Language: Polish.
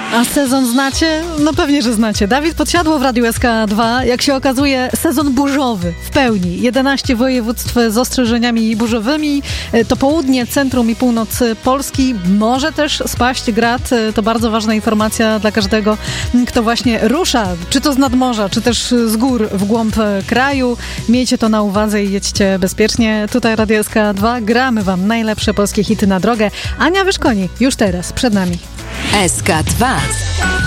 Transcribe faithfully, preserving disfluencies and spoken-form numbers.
A sezon znacie? No pewnie, że znacie. Dawid Podsiadło w Radiu S K dwa. Jak się okazuje, sezon burzowy w pełni. jedenaście województw z ostrzeżeniami burzowymi. To południe, centrum i północ Polski. Może też spaść grad. To bardzo ważna informacja dla każdego, kto właśnie rusza, czy to z nadmorza, czy też z gór w głąb kraju. Miejcie to na uwadze i jedźcie bezpiecznie. Tutaj Radio S K dwa. Gramy wam najlepsze polskie hity na drogę. Ania Wyszkoni już teraz przed nami. S K dwa.